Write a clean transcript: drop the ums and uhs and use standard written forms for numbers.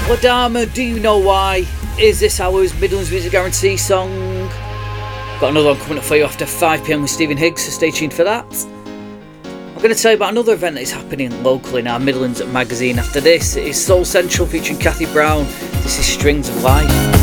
Wadama, Do You Know Why? Is this hour's Midlands Music Guarantee song? Got another one coming up for you after 5pm with Stephen Higgs, so stay tuned for that. I'm going to tell you about another event that is happening locally in our Midlands magazine after this. It is Soul Central featuring Kathy Brown. This is Strings of Life.